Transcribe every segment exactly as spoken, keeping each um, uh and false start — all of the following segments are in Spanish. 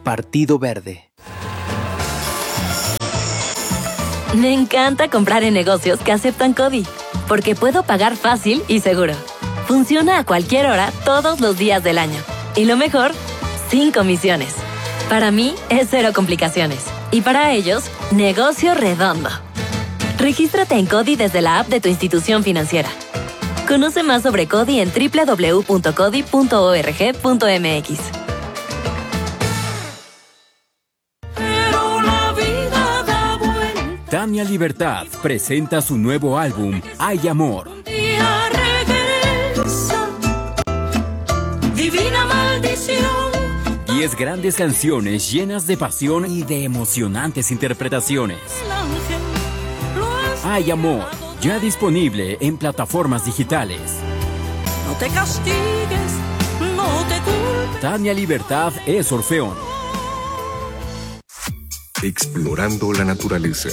Partido Verde. Me encanta comprar en negocios que aceptan CODI, porque puedo pagar fácil y seguro. Funciona a cualquier hora, todos los días del año. Y lo mejor, sin comisiones. Para mí, es cero complicaciones. Y para ellos, negocio redondo. Regístrate en CODI desde la app de tu institución financiera. Conoce más sobre CODI en doble u doble u doble u punto codi punto org punto m x. Tania Libertad presenta su nuevo álbum, Hay Amor. Divina maldición. Diez grandes canciones llenas de pasión y de emocionantes interpretaciones. Hay Amor, ya disponible en plataformas digitales. No te castigues, no te culpes. Tania Libertad es Orfeón. Explorando la naturaleza.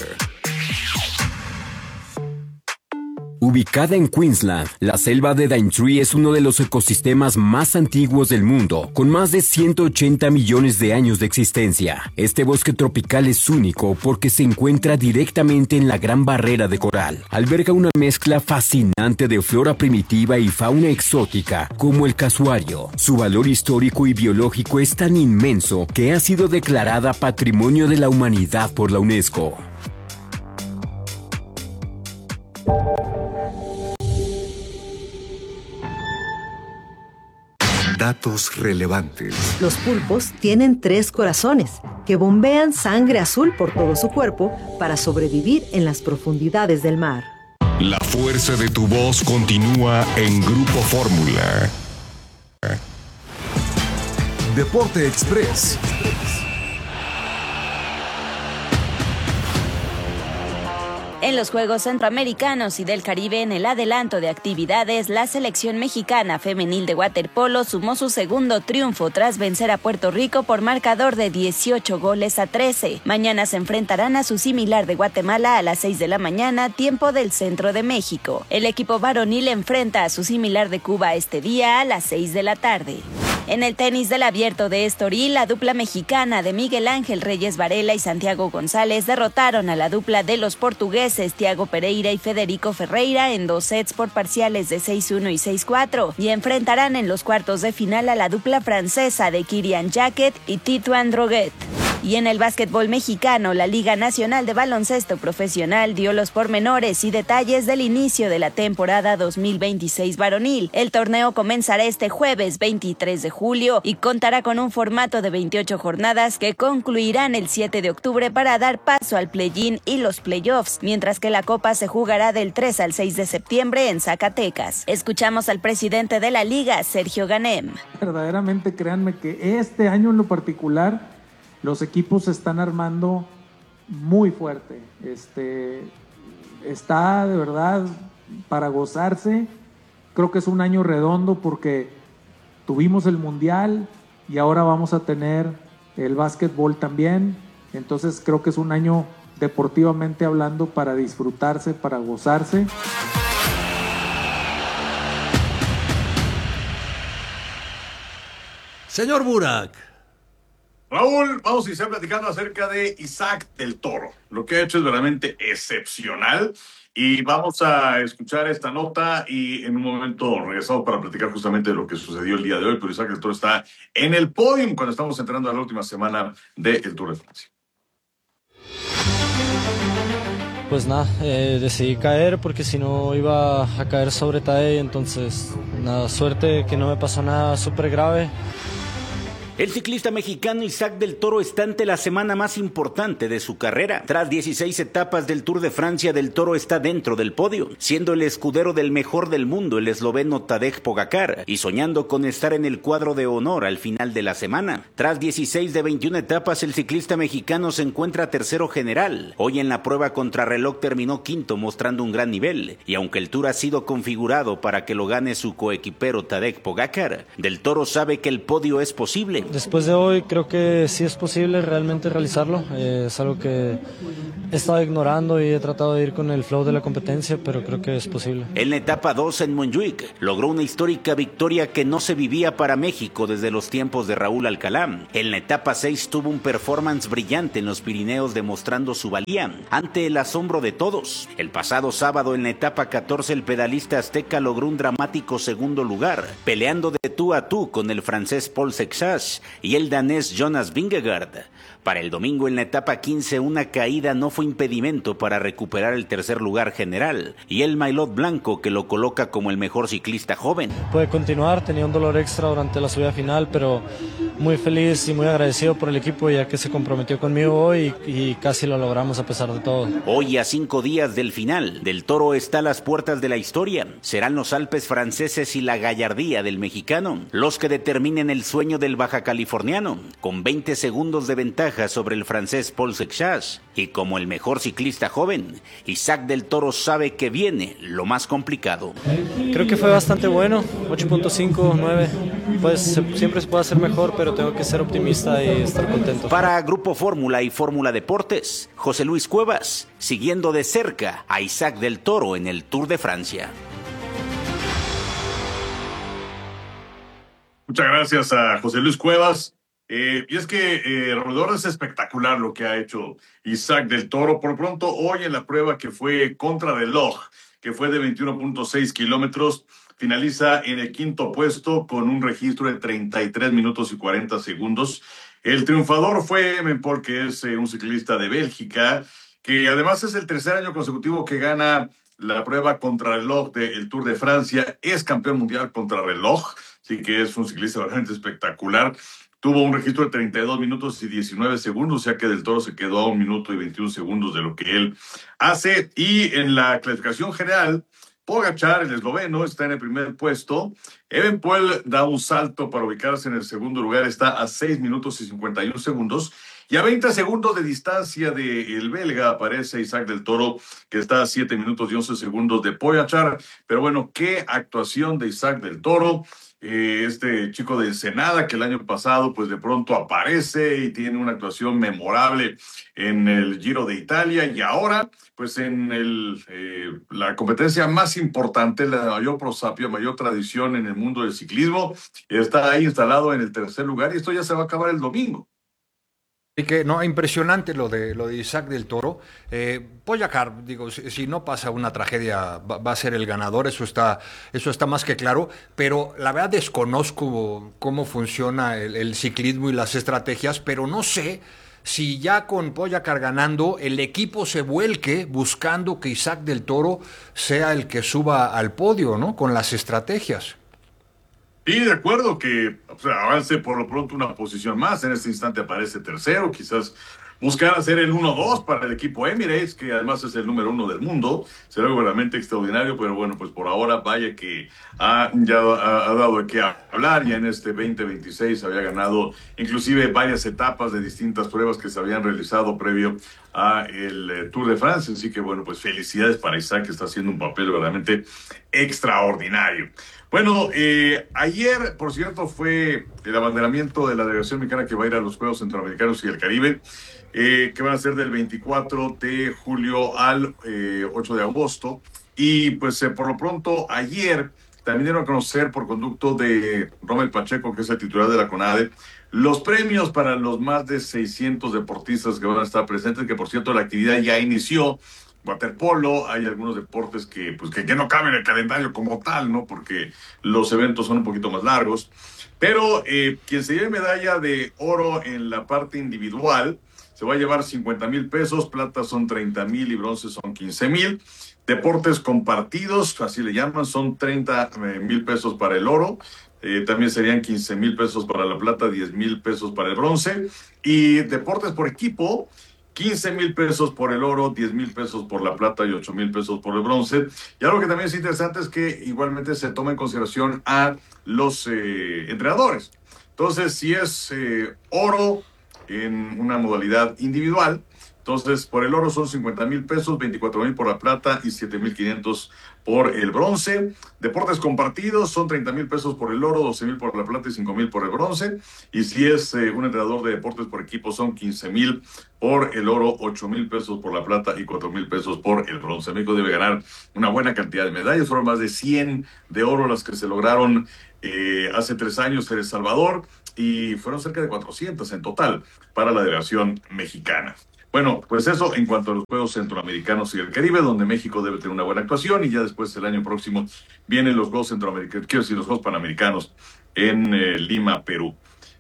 Ubicada en Queensland, la selva de Daintree es uno de los ecosistemas más antiguos del mundo, con más de ciento ochenta millones de años de existencia. Este bosque tropical es único porque se encuentra directamente en la Gran Barrera de Coral. Alberga una mezcla fascinante de flora primitiva y fauna exótica, como el casuario. Su valor histórico y biológico es tan inmenso que ha sido declarada Patrimonio de la Humanidad por la UNESCO. Datos relevantes. Los pulpos tienen tres corazones que bombean sangre azul por todo su cuerpo para sobrevivir en las profundidades del mar. La fuerza de tu voz continúa en Grupo Fórmula. Deporte Express. En los Juegos Centroamericanos y del Caribe, en el adelanto de actividades, la selección mexicana femenil de waterpolo sumó su segundo triunfo tras vencer a Puerto Rico por marcador de dieciocho goles a trece. Mañana se enfrentarán a su similar de Guatemala a las seis de la mañana, tiempo del centro de México. El equipo varonil enfrenta a su similar de Cuba este día a las seis de la tarde. En el tenis del Abierto de Estoril, la dupla mexicana de Miguel Ángel Reyes Varela y Santiago González derrotaron a la dupla de los portugueses Thiago Pereira y Federico Ferreira en dos sets por parciales de seis uno y seis cuatro, y enfrentarán en los cuartos de final a la dupla francesa de Kirian Jacquet y Tituan Droguet. Y en el básquetbol mexicano, la Liga Nacional de Baloncesto Profesional dio los pormenores y detalles del inicio de la temporada dos mil veintiséis varonil. El torneo comenzará este jueves veintitrés de julio y contará con un formato de veintiocho jornadas que concluirán el siete de octubre para dar paso al play-in y los playoffs, mientras que la Copa se jugará del tres al seis de septiembre en Zacatecas. Escuchamos al presidente de la Liga, Sergio Ganem. Verdaderamente, créanme que este año en lo particular los equipos se están armando muy fuerte. Este, está de verdad para gozarse. Creo que es un año redondo porque tuvimos el Mundial y ahora vamos a tener el básquetbol también. Entonces creo que es un año deportivamente hablando para disfrutarse, para gozarse. Señor Burak. Raúl, vamos a iniciar platicando acerca de Isaac del Toro. Lo que ha hecho es verdaderamente excepcional y vamos a escuchar esta nota y en un momento regresamos para platicar justamente de lo que sucedió el día de hoy, pero Isaac del Toro está en el podium cuando estamos entrando a la última semana del Tour de Francia. Pues nada, eh, decidí caer porque si no iba a caer sobre Tadej, entonces nada, suerte que no me pasó nada súper grave. El ciclista mexicano Isaac del Toro está ante la semana más importante de su carrera. Tras dieciséis etapas del Tour de Francia, del Toro está dentro del podio, siendo el escudero del mejor del mundo, el esloveno Tadej Pogačar, y soñando con estar en el cuadro de honor al final de la semana. Tras dieciséis de veintiuna etapas, el ciclista mexicano se encuentra tercero general. Hoy en la prueba contrarreloj terminó quinto, mostrando un gran nivel, y aunque el Tour ha sido configurado para que lo gane su coequipero Tadej Pogačar, del Toro sabe que el podio es posible. Después de hoy creo que sí es posible realmente realizarlo, eh, es algo que He estado ignorando y he tratado de ir con el flow de la competencia, pero creo que es posible. En la etapa dos en Montjuic, logró una histórica victoria que no se vivía para México desde los tiempos de Raúl Alcalá. En la etapa seis tuvo un performance brillante en los Pirineos, demostrando su valía ante el asombro de todos. El pasado sábado en la etapa catorce, el pedalista azteca logró un dramático segundo lugar, peleando de tú a tú con el francés Paul Seixas y el danés Jonas Vingegaard. Para el domingo en la etapa quince, una caída no fue impedimento para recuperar el tercer lugar general y el maillot blanco que lo coloca como el mejor ciclista joven. Puede continuar, tenía un dolor extra durante la subida final, pero muy feliz y muy agradecido por el equipo ya que se comprometió conmigo hoy y, y casi lo logramos a pesar de todo. Hoy, a cinco días del final, Del Toro está a las puertas de la historia. Serán los Alpes franceses y la gallardía del mexicano los que determinen el sueño del baja californiano, con veinte segundos de ventaja sobre el francés Paul Seixas. Y como el mejor ciclista joven, Isaac Del Toro sabe que viene lo más complicado. Creo que fue bastante bueno, ocho punto cinco, nueve. Pues siempre se puede hacer mejor, pero tengo que ser optimista y estar contento. Para Grupo Fórmula y Fórmula Deportes, José Luis Cuevas, siguiendo de cerca a Isaac Del Toro en el Tour de Francia. Muchas gracias a José Luis Cuevas. Eh, y es que, eh, alrededor es espectacular lo que ha hecho Isaac Del Toro. Por pronto, hoy en la prueba que fue contrarreloj, que fue de veintiuno punto seis kilómetros, finaliza en el quinto puesto con un registro de treinta y tres minutos y cuarenta segundos. El triunfador fue Emen Paul, que es eh, un ciclista de Bélgica, que además es el tercer año consecutivo que gana la prueba contrarreloj del Tour de Francia. Es campeón mundial contrarreloj, así que es un ciclista realmente espectacular. Tuvo un registro de treinta y dos minutos y diecinueve segundos, o sea que Del Toro se quedó a un minuto y veintiún segundos de lo que él hace. Y en la clasificación general, Pogačar, el esloveno, está en el primer puesto. Evan Poel da un salto para ubicarse en el segundo lugar, está a seis minutos y cincuenta y un segundos. Y a veinte segundos de distancia del belga aparece Isaac Del Toro, que está a siete minutos y once segundos de Pogačar. Pero bueno, qué actuación de Isaac Del Toro. Eh, este chico de Ensenada que el año pasado pues de pronto aparece y tiene una actuación memorable en el Giro de Italia, y ahora pues en el, eh, la competencia más importante, la mayor prosapia, mayor tradición en el mundo del ciclismo, está ahí instalado en el tercer lugar, y esto ya se va a acabar el domingo. Así que no, impresionante lo de lo de Isaac Del Toro. Eh, Pogačar, digo, si, si no pasa una tragedia, va, va a ser el ganador, eso está, eso está más que claro, pero la verdad desconozco cómo funciona el, el ciclismo y las estrategias, pero no sé si ya con Pogačar ganando, el equipo se vuelque buscando que Isaac Del Toro sea el que suba al podio, ¿no? Con las estrategias. Sí, de acuerdo que o sea, avance por lo pronto una posición más. En este instante aparece tercero, quizás buscar hacer el uno dos para el equipo Emirates, que además es el número uno del mundo. Será algo realmente extraordinario, pero bueno, pues por ahora vaya que ha, ya ha, ha dado de qué hablar. Ya en este veinte veintiséis había ganado inclusive varias etapas de distintas pruebas que se habían realizado previo a el eh, Tour de Francia. Así que bueno, pues felicidades para Isaac, que está haciendo un papel verdaderamente extraordinario. Bueno, eh, ayer, por cierto, fue el abanderamiento de la delegación mexicana que va a ir a los Juegos Centroamericanos y el Caribe, eh, que van a ser del veinticuatro de julio al eh, ocho de agosto. Y pues eh, por lo pronto, ayer también dieron a conocer por conducto de Rommel Pacheco, que es el titular de la CONADE, los premios para los más de seiscientos deportistas que van a estar presentes, que por cierto la actividad ya inició. Waterpolo, hay algunos deportes que, pues, que, que no caben en el calendario como tal, ¿no? Porque los eventos son un poquito más largos. Pero eh, quien se lleve medalla de oro en la parte individual se va a llevar cincuenta mil pesos, plata son treinta mil y bronce son quince mil. Deportes compartidos, así le llaman, son treinta mil pesos para el oro. Eh, también serían quince mil pesos para la plata, diez mil pesos para el bronce. Y deportes por equipo, quince mil pesos por el oro, diez mil pesos por la plata y ocho mil pesos por el bronce. Y algo que también es interesante es que igualmente se toma en consideración a los eh, entrenadores. Entonces, si es eh, oro en una modalidad individual, Entonces, por el oro son cincuenta mil pesos, veinticuatro mil por la plata y siete mil quinientos por el bronce. Deportes compartidos son treinta mil pesos por el oro, doce mil por la plata y cinco mil por el bronce. Y si es eh, un entrenador de deportes por equipo, son quince mil por el oro, ocho mil pesos por la plata y cuatro mil pesos por el bronce. México debe ganar una buena cantidad de medallas. Fueron más de cien de oro las que se lograron eh, hace tres años en El Salvador y fueron cerca de cuatrocientas en total para la delegación mexicana. Bueno, pues eso en cuanto a los Juegos Centroamericanos y el Caribe, donde México debe tener una buena actuación, y ya después el año próximo vienen los Juegos Centroamericanos, quiero decir, los Juegos Panamericanos en eh, Lima, Perú.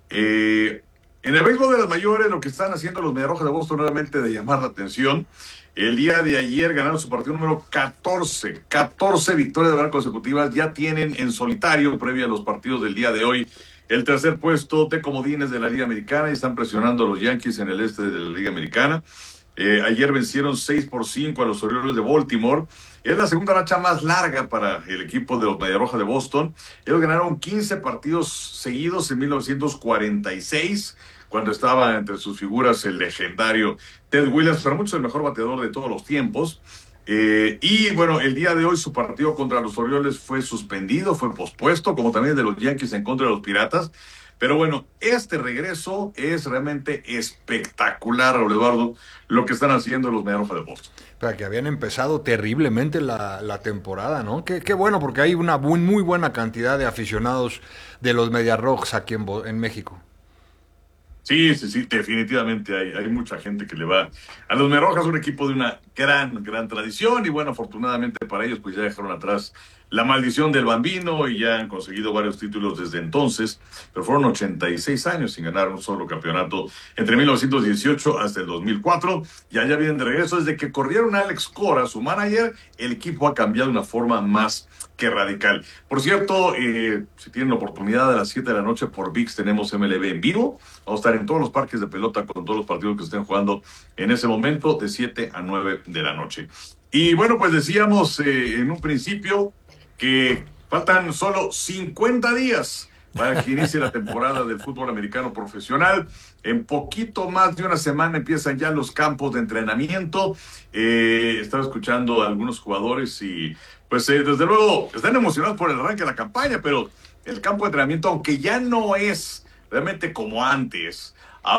Eh, en el béisbol de las mayores, lo que están haciendo los Mediarrojas de Boston nuevamente de llamar la atención. El día de ayer ganaron su partido número catorce, catorce victorias de manera consecutivas, ya tienen en solitario, previa a los partidos del día de hoy, el tercer puesto de comodines de la Liga Americana y están presionando a los Yankees en el este de la Liga Americana. Eh, ayer vencieron seis por cinco a los Orioles de Baltimore. Es la segunda racha más larga para el equipo de los Mediarrojas de Boston. Ellos ganaron quince partidos seguidos en mil novecientos cuarenta y seis, cuando estaba entre sus figuras el legendario Ted Williams, para muchos el mejor bateador de todos los tiempos. Eh, y bueno, el día de hoy su partido contra los Orioles fue suspendido, fue pospuesto, como también el de los Yankees en contra de los Piratas. Pero bueno, este regreso es realmente espectacular, Eduardo, lo que están haciendo los Mediarrojas de Boston. Para que habían empezado terriblemente la, la temporada, ¿no? Qué, qué bueno, porque hay una muy, muy buena cantidad de aficionados de los Mediarrojas aquí en, en México. Sí, sí, sí, definitivamente hay, hay mucha gente que le va a los Mediarrojas, un equipo de una gran, gran tradición, y bueno, afortunadamente para ellos pues ya dejaron atrás la maldición del Bambino y ya han conseguido varios títulos desde entonces, pero fueron ochenta y seis años sin ganar un solo campeonato entre mil novecientos dieciocho hasta el dos mil cuatro, y allá vienen de regreso. Desde que corrieron a Alex Cora, su manager, el equipo ha cambiado de una forma más que radical. Por cierto, eh, si tienen la oportunidad, a las siete de la noche por V I X tenemos M L B en vivo. Vamos a estar en todos los parques de pelota con todos los partidos que estén jugando en ese momento, de siete a nueve de la noche. Y bueno, pues decíamos eh, en un principio que faltan solo cincuenta días para que inicie la temporada del fútbol americano profesional. En poquito más de una semana empiezan ya los campos de entrenamiento. Eh, estaba escuchando a algunos jugadores y pues eh, desde luego están emocionados por el arranque de la campaña, pero el campo de entrenamiento, aunque ya no es realmente como antes,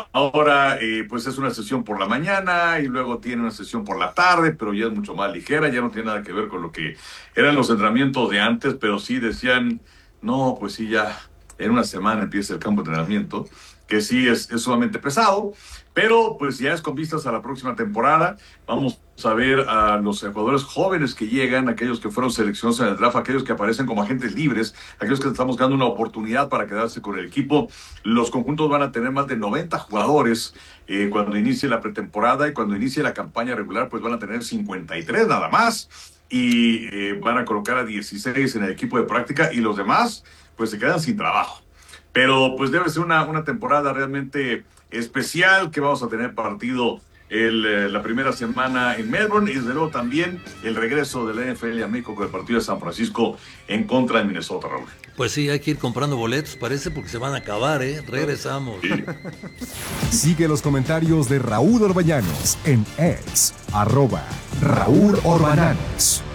ahora eh, pues es una sesión por la mañana y luego tiene una sesión por la tarde, pero ya es mucho más ligera, ya no tiene nada que ver con lo que eran los entrenamientos de antes, pero sí decían, no, pues sí, ya en una semana empieza el campo de entrenamiento, que sí es, es sumamente pesado, pero pues ya es con vistas a la próxima temporada. Vamos a ver a los jugadores jóvenes que llegan, aquellos que fueron seleccionados en el draft, aquellos que aparecen como agentes libres, aquellos que están buscando una oportunidad para quedarse con el equipo. Los conjuntos van a tener más de noventa jugadores eh, cuando inicie la pretemporada, y cuando inicie la campaña regular pues van a tener cincuenta y tres nada más, y eh, van a colocar a dieciséis en el equipo de práctica, y los demás pues se quedan sin trabajo. Pero pues debe ser una, una temporada realmente especial, que vamos a tener partido el, eh, la primera semana en Melbourne, y desde luego también el regreso de la N F L a México con el partido de San Francisco en contra de Minnesota, Raúl. Pues sí, hay que ir comprando boletos, parece, porque se van a acabar, ¿eh? Regresamos. Sí. Sigue los comentarios de Raúl Orbañanos en X, arroba Raúl Orbañanos.